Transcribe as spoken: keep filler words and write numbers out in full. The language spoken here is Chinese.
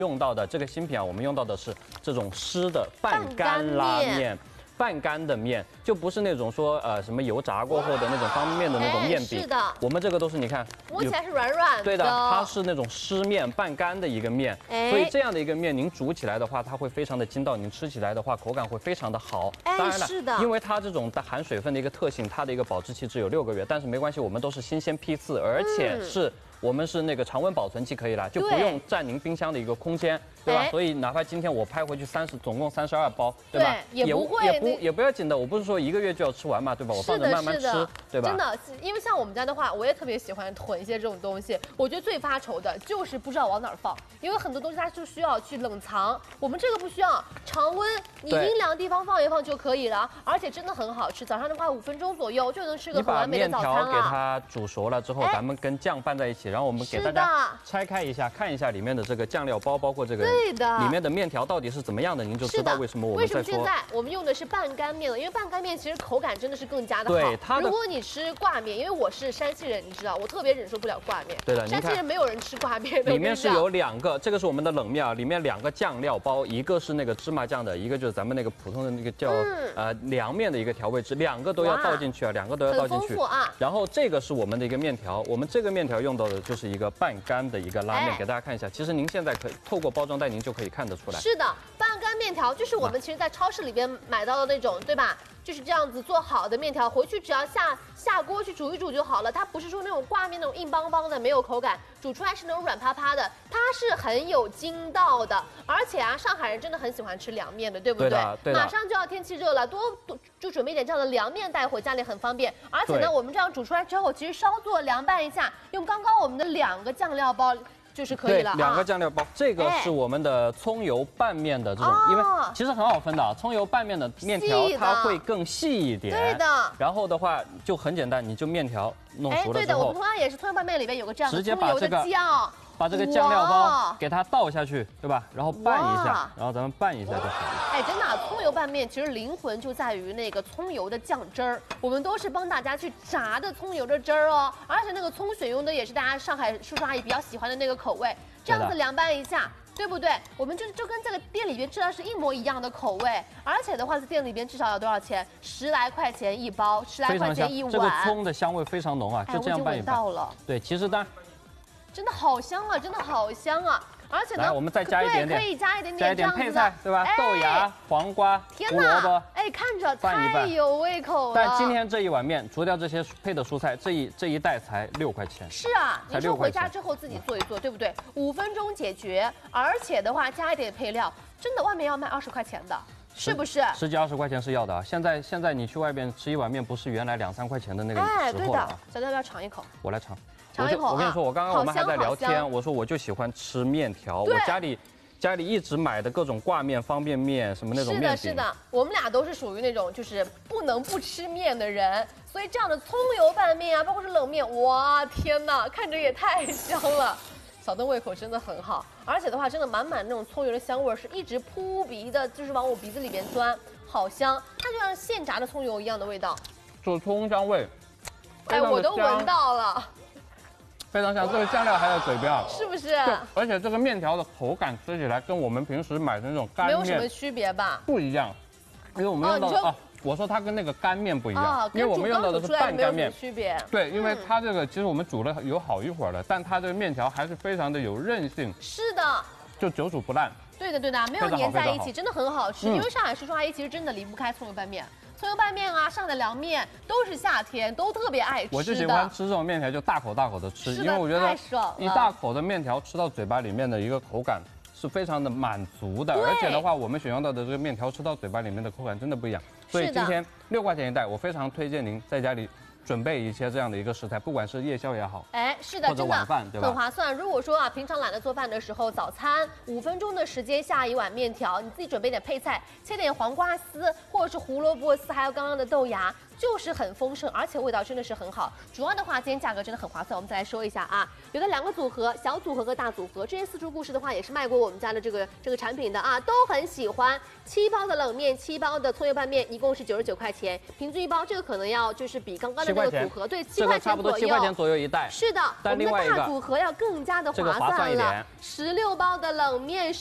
用到的这个新品啊，我们用到的是这种湿的半干拉面。 半干的面就不是那种说呃什么油炸过后的那种方便面的那种面饼， 是的， 我们这个都是你看摸起来是软软的， 对的，它是那种湿面半干的一个面，所以这样的一个面您煮起来的话，它会非常的筋道，您吃起来的话口感会非常的好。当然了， 是的， 因为它这种含水分的一个特性，它的一个保质期只有六个月，但是没关系，我们都是新鲜批次，而且是。 我们是那个常温保存期可以了，就不用占您冰箱的一个空间，对吧？所以哪怕今天我拍回去三十，总共三十二包，对吧？ 也不会也不也不要紧的，我不是说一个月就要吃完嘛，对吧？我放着慢慢吃，对吧？ 真的，因为像我们家的话，我也特别喜欢囤一些这种东西。我觉得最发愁的就是不知道往哪儿放，因为很多东西它就需要去冷藏，我们这个不需要，常温你阴凉地方放一放就可以了，而且真的很好吃。早上的话五分钟左右就能吃个很完美的早餐了。 你把面条给它煮熟了之后，咱们跟酱拌在一起，然后我们给大家。 拆开一下，看一下里面的这个酱料包，包括这个对的里面的面条到底是怎么样的，您就知道为什么我们在说。 为什么现在我们用的是半干面了？因为半干面其实口感真的是更加的好。 对它的， 如果你吃挂面，因为我是山西人，你知道，我特别忍受不了挂面。 对的， 山西人没有人吃挂面的。 里面是有两个，这个是我们的冷面啊，里面两个酱料包，一个是那个芝麻酱的，一个就是咱们那个普通的那个叫、嗯、呃凉面的一个调味汁，两个都要倒进去啊，两个都要倒进去。 很丰富啊。然后这个是我们的一个面条，我们这个面条用到的就是一个半干的一个拉。 给大家看一下，其实您现在可以透过包装袋，您就可以看得出来。 是的，半干面条就是我们其实在超市里边买到的那种，对吧？就是这样子做好的面条，回去只要下下锅去煮一煮就好了。它不是说那种挂面那种硬邦邦的没有口感，煮出来是那种软趴趴的，它是很有筋道的。而且啊，上海人真的很喜欢吃凉面的，对不对？ 对的，对的。 马上就要天气热了，多多就准备一点这样的凉面带回家里很方便。而且呢，我们这样煮出来之后，其实稍作凉拌一下，用刚刚我们的两个酱料包。 就是可以了、啊， 两个酱料包，这个是我们的葱油拌面的这种，因为其实很好分的啊。葱油拌面的面条它会更细一点， 对的。 然后的话就很简单，你就面条弄熟了之后， 对的，我们同样也是葱油拌面里面有个这样的葱油的酱。 把这个酱料包给它倒下去，对吧？然后拌一下，然后咱们拌一下就好了。 哎，真的、啊，葱油拌面其实灵魂就在于那个葱油的酱汁儿。我们都是帮大家去炸的葱油的汁儿哦，而且那个葱选用的也是大家上海叔叔阿姨比较喜欢的那个口味。这样子凉拌一下，对不对？我们就就跟这个店里边吃的是一模一样的口味，而且的话，在店里边至少要多少钱？十来块钱一包，十来块钱一碗。 这个葱的香味非常浓啊，就这样拌一拌。 到了。 对，其实当然。 真的好香啊，真的好香啊！而且呢， 来我们再加一点点， 可以加一点点， 加一点配菜，对吧？豆芽、黄瓜、胡萝卜， 哎，看着太有胃口了。 但今天这一碗面，除掉这些配的蔬菜，这一这一袋才六块钱。 是啊，您说回家之后自己做一做，对不对？五分钟解决，而且的话加一点配料，真的外面要卖二十块钱的。 是不是十几二十块钱是要的啊？现在现在你去外边吃一碗面，不是原来两三块钱的那个时候了啊。 哎，对的，小豆要不要尝一口？ 我来尝。 尝一口啊！ 我跟你说，我刚刚我们还在聊天，我说我就喜欢吃面条，我家里家里一直买的各种挂面、方便面什么那种面饼。 是的，是的，我们俩都是属于那种就是不能不吃面的人，所以这样的葱油拌面啊，包括是冷面，哇，天哪，看着也太香了。 小灯胃口真的很好，而且的话，真的满满那种葱油的香味是一直扑鼻的，就是往我鼻子里边钻，好香！它就像现炸的葱油一样的味道， 就葱香味。 哎，我都闻到了， 非常香。这个酱料还在嘴边， 是不是？ 而且这个面条的口感吃起来跟我们平时买的那种干面没有什么区别吧？ 不一样，因为我们用到的啊。 我说它跟那个干面不一样，啊、因为我们用到的是半干面， 区别。 对，因为它这个其实我们煮了有好一会儿了，但它这个面条还是非常的有韧性。 是的， 就久煮不烂。 对的对的，没有粘在一起，真的很好吃。嗯、因为上海叔叔阿姨其实真的离不开葱油拌面，葱油拌面啊，上海的凉面都是夏天都特别爱吃的。 我就喜欢吃这种面条，就大口大口的吃，因为我觉得一大口的面条吃到嘴巴里面的一个口感。 是非常的满足的，而且的话，我们选用到的这个面条吃到嘴巴里面的口感真的不一样。所以今天六块钱一袋，我非常推荐您在家里准备一些这样的一个食材，不管是夜宵也好， 哎，是的， 或者晚饭，对吧？ 很划算。如果说啊，平常懒得做饭的时候，早餐五分钟的时间下一碗面条，你自己准备点配菜，切点黄瓜丝或者是胡萝卜丝，还有刚刚的豆芽。 就是很丰盛，而且味道真的是很好。主要的话，今天价格真的很划算。我们再来说一下啊，有的两个组合，小组合和大组合。之前四厨故事的话也是卖过我们家的这个这个产品的啊，都很喜欢。七包的冷面，七包的葱油拌面，一共是九十九块钱，平均一包，这个可能要就是比刚刚的那个组合，对，七块钱左右， 差不多七块钱左右一袋。 是的，我们的大组合要更加的划算了，十六包的冷面。